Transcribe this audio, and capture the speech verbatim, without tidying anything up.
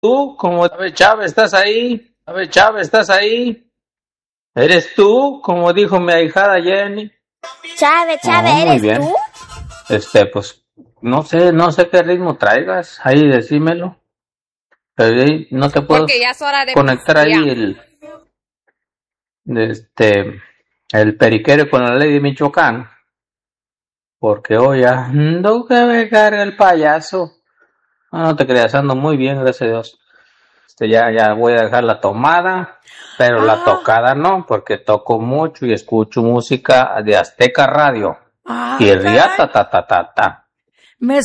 tú, como Chávez, Chávez, ¿estás ahí? Chávez, Chávez, ¿estás ahí? ¿Eres tú? Como dijo mi ahijada Jenny. Chávez, Chávez, Oh, muy ¿eres bien. tú? Este, pues, no sé, no sé qué ritmo traigas. Ahí decímelo. Pero ahí no te puedo Porque ya es hora de conectar pistear. ahí el, este, el periquero con la ley de Michoacán. Porque hoy ando que me carga el payaso. No, no te creas, ando muy bien, gracias a Dios. Este, ya, ya voy a dejar la tomada, pero la Ah, tocada no, porque toco mucho y escucho música de Azteca Radio. ah, Y caray. riata ta ta ta ta.